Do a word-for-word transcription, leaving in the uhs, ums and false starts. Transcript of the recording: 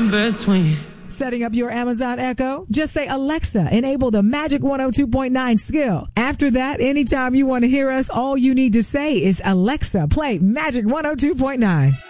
in between. Setting up your Amazon Echo? Just say, Alexa, enable the Magic one oh two point nine skill. After that, anytime you want to hear us, all you need to say is, Alexa, play Magic one oh two point nine.